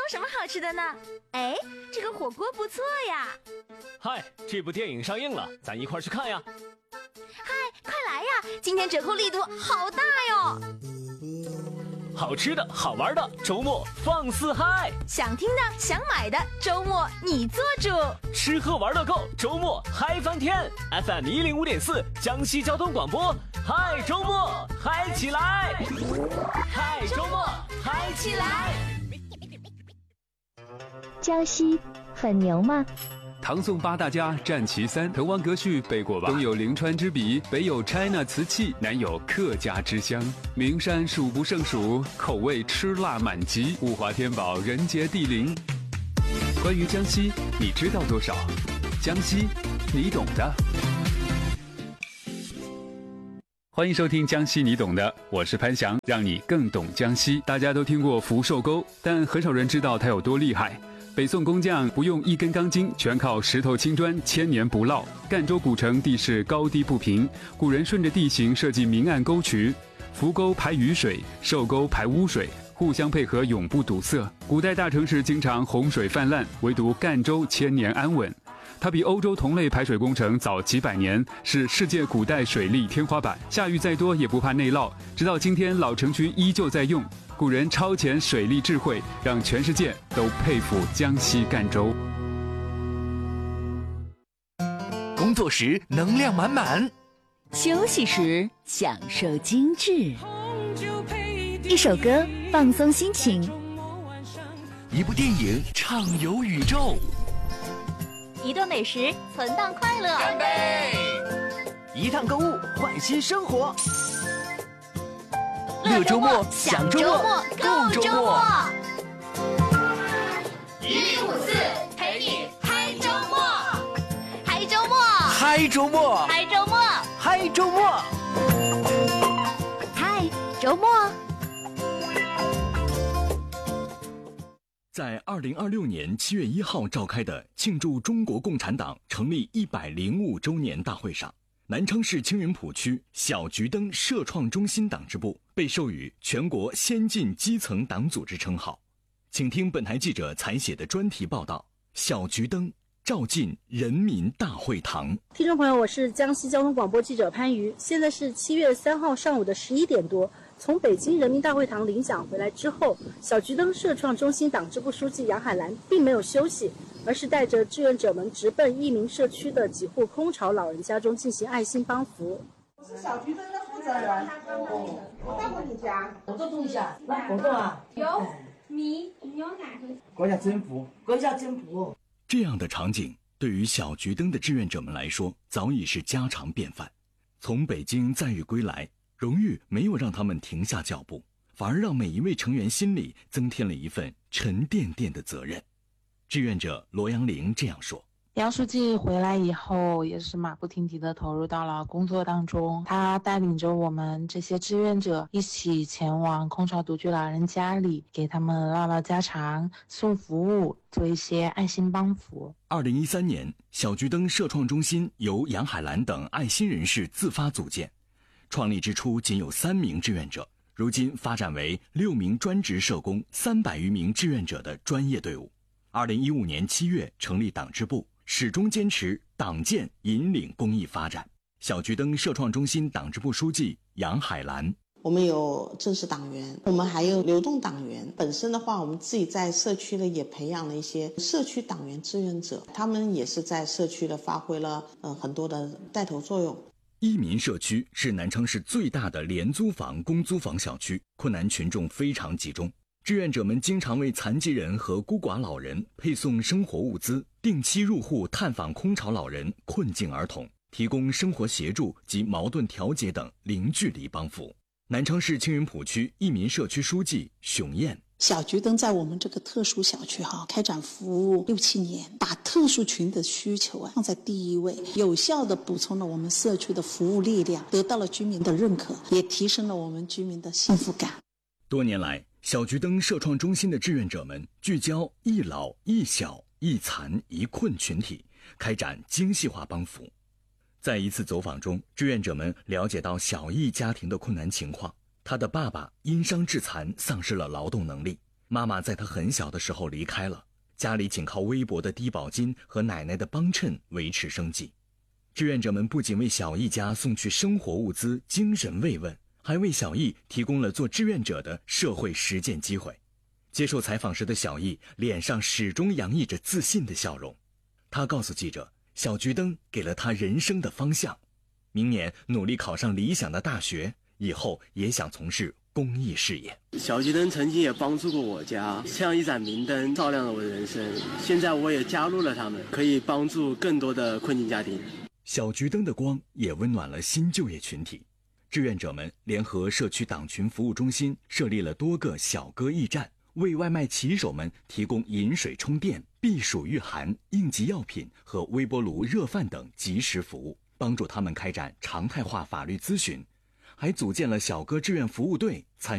什么好吃的呢？哎，这个火锅不错呀。 嗨，这部电影上映了，咱一块儿去看呀。 嗨，快来呀，今天折扣力度好大哟。 好吃的好玩的，周末放肆嗨。 想听的想买的，周末你做主。 吃喝玩乐购，周末嗨翻天。 FM 105.4江西交通广播，嗨周末嗨起来，嗨周末嗨起来。 江西很牛吗？ 唐宋八大家占其三，滕王阁序背过吧？东有临川之笔，北有 China 瓷器，南有客家之乡。名山数不胜数，口味吃辣满级，物华天宝，人杰地灵。关于江西，你知道多少？江西，你懂的。欢迎收听江西你懂的，我是潘翔，让你更懂江西。大家都听过福寿沟，但很少人知道它有多厉害。北宋工匠不用一根钢筋，全靠石头青砖，千年不涝。赣州古城地势高低不平，古人顺着地形设计明暗沟渠，福沟排雨水，寿沟排污水，互相配合，永不堵塞。古代大城市经常洪水泛滥，唯独赣州千年安稳。它比欧洲同类排水工程早几百年，是世界古代水利天花板，下雨再多也不怕内涝。直到今天，老城区依旧在用。古人超前水利智慧，让全世界都佩服江西赣州。 工作时能量满满， 休息时享受精致。 一首歌放松心情， 一部电影畅游宇宙， 一顿美食存档快乐， 干杯！ 一趟购物换新生活。 乐周末，享周末，够周末。 1054陪你嗨周末，嗨周末， 嗨周末， 嗨周末， 嗨周末， 嗨周末。 在2026年7月1号召开的庆祝中国共产党成立105周年大会上，南昌市青云浦区小桔灯社创中心党支部被授予全国先进基层党组织称号。请听本台记者采写的专题报道：小桔灯照进人民大会堂。 听众朋友，我是江西交通广播记者潘瑜，现在是7月3号上午的11点多。从北京人民大会堂领奖回来之后，小桔灯社创中心党支部书记杨海兰并没有休息，而是带着志愿者们直奔益民社区的几户空巢老人家中进行爱心帮扶。 我是小桔灯的负责人，我到过你家， 我做动一下，来活动啊！ 有米，牛奶， 国家征服，国家征服。 这样的场景对于小桔灯的志愿者们来说早已是家常便饭。从北京载誉归来，荣誉没有让他们停下脚步，反而让每一位成员心里增添了一份沉甸甸的责任。志愿者罗阳玲这样说： 杨书记回来以后也是马不停蹄地投入到了工作当中，他带领着我们这些志愿者一起前往空巢独居老人家里，给他们唠唠家常，送服务，做一些爱心帮扶。 2013年，小桔灯社创中心由杨海兰等爱心人士自发组建，创立之初仅有3名志愿者，如今发展为6名专职社工、300余名志愿者的专业队伍。2015年7月成立党支部，始终坚持党建引领公益发展。小桔灯社创中心党支部书记杨海兰： 我们有正式党员，我们还有流动党员。本身的话，我们自己在社区呢也培养了一些社区党员志愿者，他们也是在社区的发挥了很多的带头作用。 益民社区是南昌市最大的廉租房、公租房小区，困难群众非常集中。志愿者们经常为残疾人和孤寡老人配送生活物资，定期入户探访空巢老人、困境儿童，提供生活协助及矛盾调解等零距离帮扶。南昌市青云浦区益民社区书记熊燕： 小桔灯在我们这个特殊小区开展服务6、7年，把特殊群的需求放在第一位，有效地补充了我们社区的服务力量，得到了居民的认可，也提升了我们居民的幸福感。 多年来，小桔灯社创中心的志愿者们聚焦一老一小一残一困群体，开展精细化帮扶。在一次走访中，志愿者们了解到小易家庭的困难情况。他的爸爸因伤致残，丧失了劳动能力。 妈妈在他很小的时候离开了，家里仅靠微薄的低保金和奶奶的帮衬维持生计。志愿者们不仅为小易家送去生活物资、精神慰问，还为小易提供了做志愿者的社会实践机会。接受采访时的小易脸上始终洋溢着自信的笑容。他告诉记者，小桔灯给了他人生的方向，明年努力考上理想的大学，以后也想从事公益事业。 小桔灯曾经也帮助过我家，像一盏明灯照亮了我的人生。现在我也加入了他们，可以帮助更多的困境家庭。 小桔灯的光也温暖了新就业群体。志愿者们联合社区党群服务中心设立了多个小哥驿站，为外卖骑手们提供饮水充电、避暑御寒、应急药品和微波炉热饭等及时服务，帮助他们开展常态化法律咨询，还组建了小哥志愿服务队，参